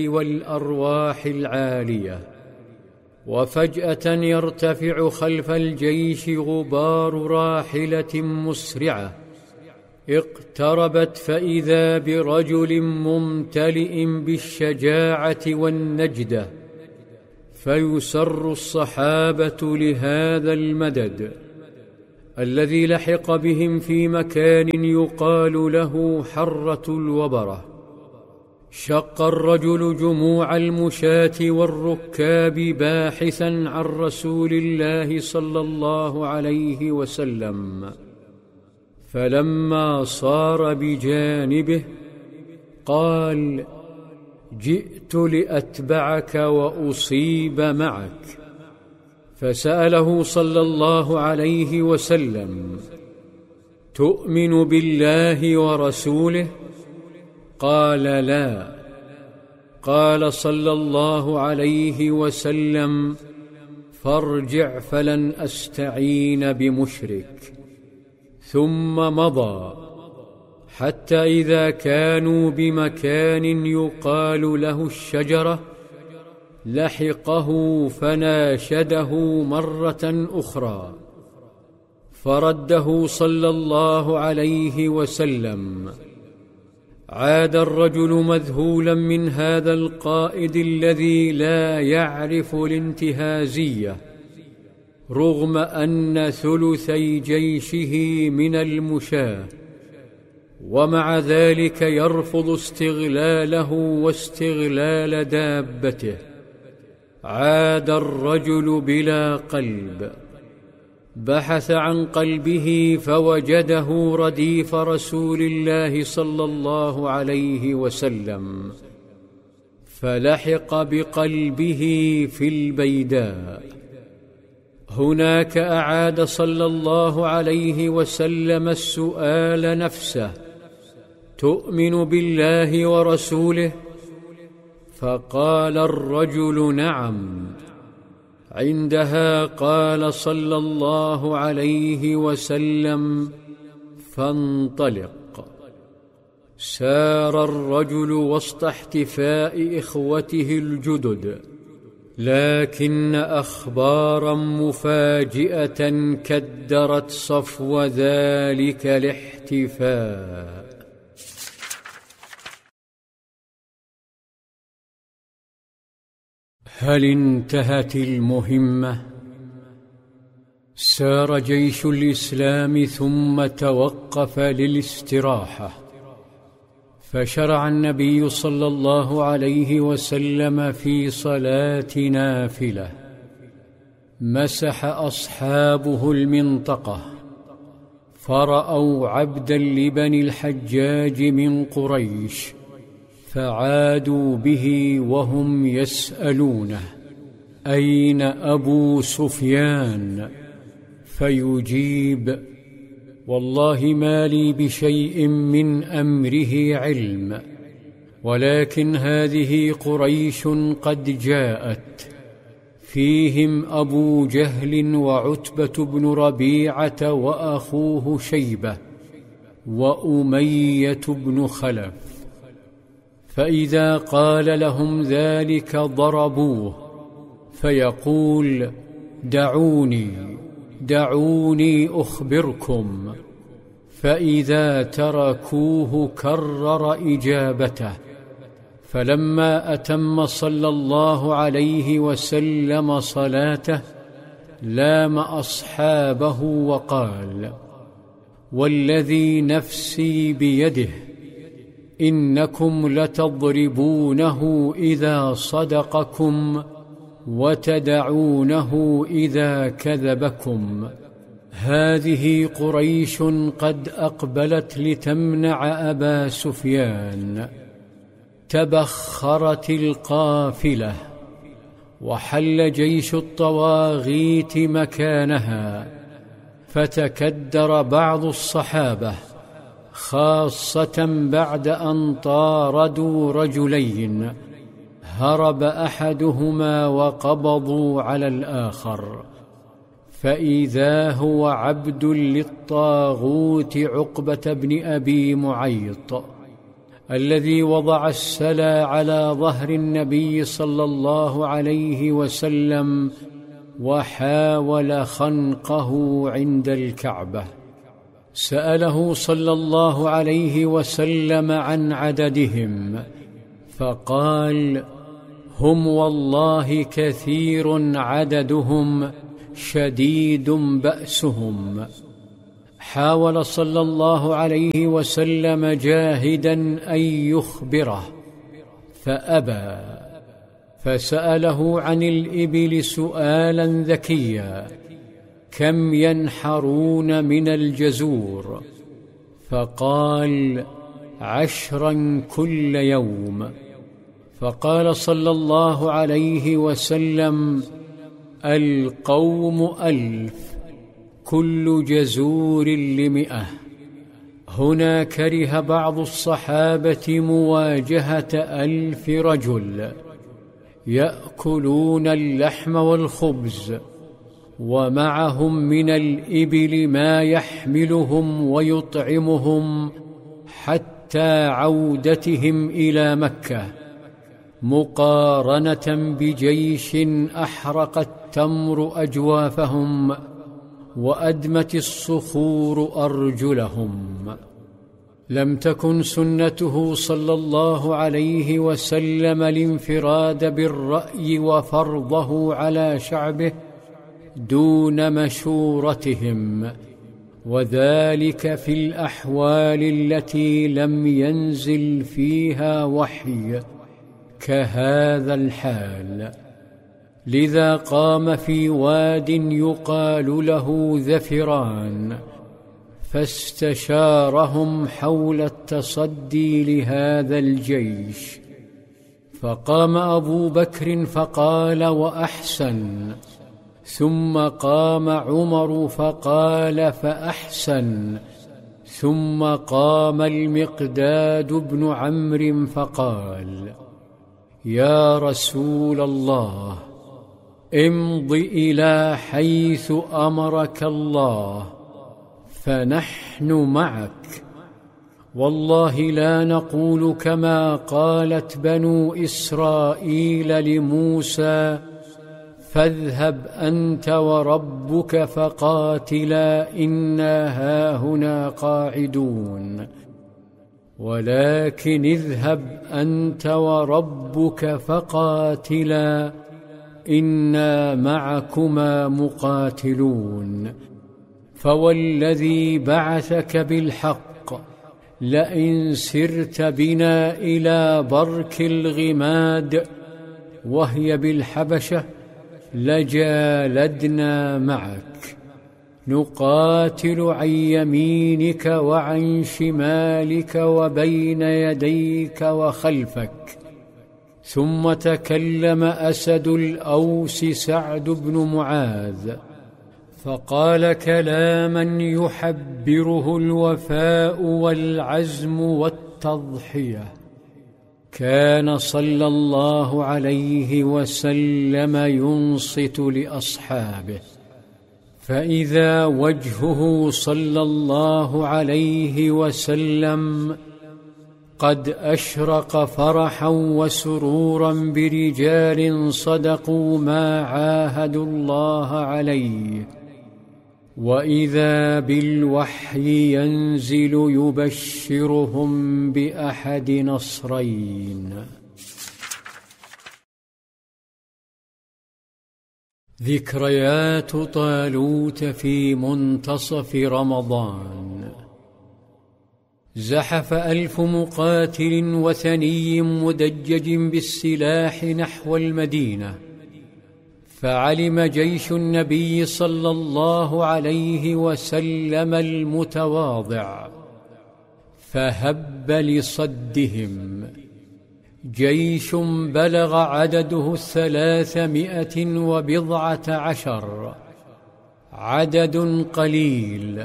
والأرواح العالية. وفجأة يرتفع خلف الجيش غبار راحلة مسرعة اقتربت، فإذا برجل ممتلئ بالشجاعة والنجدة، فيسر الصحابة لهذا المدد الذي لحق بهم في مكان يقال له حرة الوبرة. شق الرجل جموع المشاة والركاب باحثا عن رسول الله صلى الله عليه وسلم، فلما صار بجانبه قال: جئت لأتبعك وأصيب معك. فسأله صلى الله عليه وسلم: تؤمن بالله ورسوله؟ قال: لا. قال صلى الله عليه وسلم: فارجع فلن أستعين بمشرك. ثم مضى حتى إذا كانوا بمكان يقال له الشجرة لحقه فناشده مرة أخرى، فرده صلى الله عليه وسلم. عاد الرجل مذهولا من هذا القائد الذي لا يعرف الانتهازية، رغم أن ثلثي جيشه من المشاة، ومع ذلك يرفض استغلاله واستغلال دابته. عاد الرجل بلا قلب، بحث عن قلبه فوجده رديف رسول الله صلى الله عليه وسلم، فلحق بقلبه في البيداء. هناك أعاد صلى الله عليه وسلم السؤال نفسه: تؤمن بالله ورسوله؟ فقال الرجل: نعم. عندها قال صلى الله عليه وسلم: فانطلق. سار الرجل وسط احتفاء إخوته الجدد، لكن أخبارا مفاجئة كدرت صفو ذلك الاحتفاء. هل انتهت المهمة؟ سار جيش الإسلام ثم توقف للاستراحة، فشرع النبي صلى الله عليه وسلم في صلاة نافلة. مسح أصحابه المنطقة، فرأوا عبدا لبني الحجاج من قريش، فعادوا به وهم يسألونه: أين أبو سفيان؟ فيجيب: والله ما لي بشيء من أمره علم، ولكن هذه قريش قد جاءت، فيهم أبو جهل وعتبة بن ربيعة وأخوه شيبة وأمية بن خلف، فإذا قال لهم ذلك ضربوه، فيقول: دعوني أخبركم. فإذا تركوه كرر إجابته، فلما أتم صلى الله عليه وسلم صلاته لام أصحابه وقال: والذي نفسي بيده إنكم لتضربونه إذا صدقكم وتدعونه إذا كذبكم. هذه قريش قد أقبلت لتمنع أبا سفيان. تبخرت القافلة، وحل جيش الطواغيت مكانها، فتكدر بعض الصحابة، خاصة بعد أن طاردوا رجلين، هرب أحدهما وقبضوا على الآخر، فإذا هو عبد للطاغوت عقبة بن أبي معيط الذي وضع السلا على ظهر النبي صلى الله عليه وسلم وحاول خنقه عند الكعبة. سأله صلى الله عليه وسلم عن عددهم فقال: هم والله كثير عددهم شديد بأسهم. حاول صلى الله عليه وسلم جاهدا أن يخبره فأبى، فسأله عن الإبل سؤالا ذكيا: كم ينحرون من الجزور؟ فقال: 10 كل يوم. فقال صلى الله عليه وسلم: القوم 1000، كل جزور 100. هنا كره بعض الصحابة مواجهة 1000 رجل يأكلون اللحم والخبز ومعهم من الإبل ما يحملهم ويطعمهم حتى عودتهم إلى مكة، مقارنة بجيش أحرق التمر أجوافهم وأدمت الصخور أرجلهم. لم تكن سنته صلى الله عليه وسلم الانفراد بالرأي وفرضه على شعبه دون مشورتهم، وذلك في الأحوال التي لم ينزل فيها وحي كهذا الحال. لذا قام في واد يقال له ذفران فاستشارهم حول التصدي لهذا الجيش، فقام أبو بكر فقال: وأحسن. ثم قام عمر فقال: فأحسن. ثم قام المقداد بن عمرو فقال: يا رسول الله، امض إلى حيث أمرك الله فنحن معك، والله لا نقول كما قالت بنو إسرائيل لموسى: فاذهب أنت وربك فقاتلا إنا هاهنا قاعدون، ولكن اذهب أنت وربك فقاتلا إنا معكما مقاتلون. فوالذي بعثك بالحق لئن سرت بنا إلى برك الغماد وهي بالحبشة لجالدنا معك، نقاتل عن يمينك وعن شمالك وبين يديك وخلفك. ثم تكلم أسد الأوس سعد بن معاذ فقال كلاما يحبره الوفاء والعزم والتضحية: كان صلى الله عليه وسلم ينصت لأصحابه، فإذا وجهه صلى الله عليه وسلم قد أشرق فرحا وسرورا برجال صدقوا ما عاهدوا الله عليه، وإذا بالوحي ينزل يبشرهم بأحد نصرين. ذكريات طالوت في منتصف رمضان. زحف 1000 مقاتل وثني مدجج بالسلاح نحو المدينة، فعلم جيش النبي صلى الله عليه وسلم المتواضع فهب لصدهم. جيش بلغ عدده 310، عدد قليل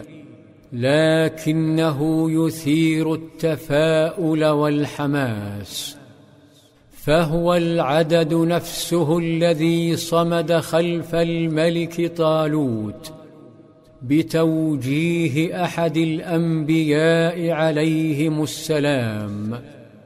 لكنه يثير التفاؤل والحماس، فهو العدد نفسه الذي صمد خلف الملك طالوت بتوجيه أحد الأنبياء عليهم السلام،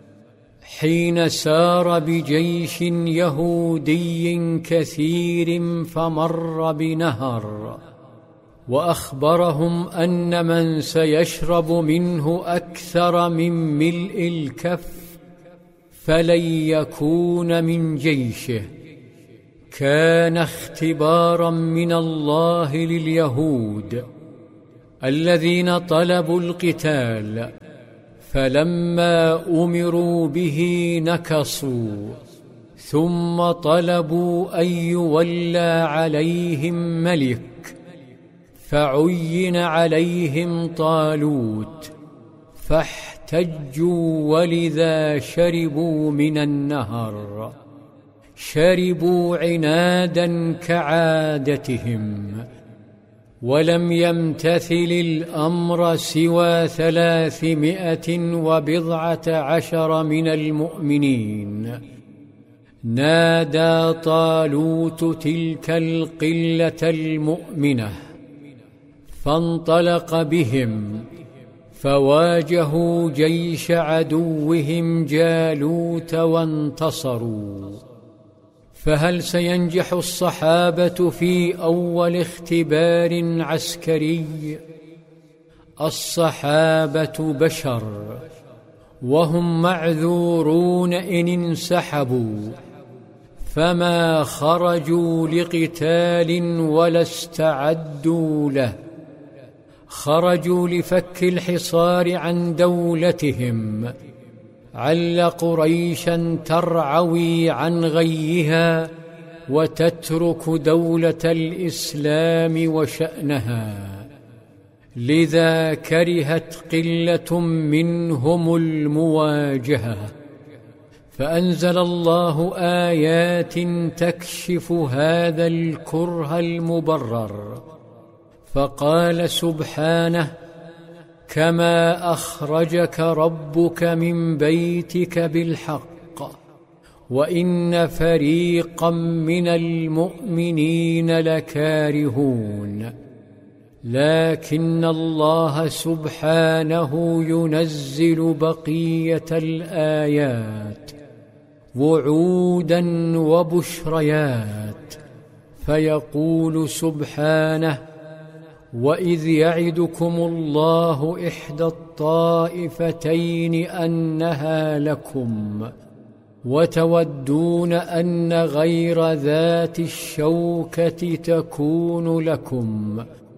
حين سار بجيش يهودي كثير فمر بنهر، وأخبرهم أن من سيشرب منه أكثر من ملء الكف فلن يكون من جيشه. كان اختبارا من الله لليهود الذين طلبوا القتال، فلما أمروا به نكصوا، ثم طلبوا أن يولى عليهم ملك، فعين عليهم طالوت، فاحتجوا ولذا شربوا من النهر. شربوا عنادا كعادتهم، ولم يمتثل الأمر سوى 319 من المؤمنين. نادى طالوت تلك القلة المؤمنة، فانطلق بهم، فواجهوا جيش عدوهم جالوت وانتصروا. فهل سينجح الصحابة في أول اختبار عسكري؟ الصحابة بشر، وهم معذورون إن انسحبوا، فما خرجوا لقتال ولا استعدوا له. خرجوا لفك الحصار عن دولتهم، عل قريشا ترعوي عن غيها وتترك دولة الإسلام وشأنها. لذا كرهت قلة منهم المواجهة، فأنزل الله آيات تكشف هذا الكره المبرر. فقال سبحانه: كما أخرجك ربك من بيتك بالحق وإن فريقا من المؤمنين لكارهون. لكن الله سبحانه ينزل بقية الآيات وعودا وبشريات، فيقول سبحانه: وإذ يعدكم الله إحدى الطائفتين أنها لكم وتودون أن غير ذات الشوكة تكون لكم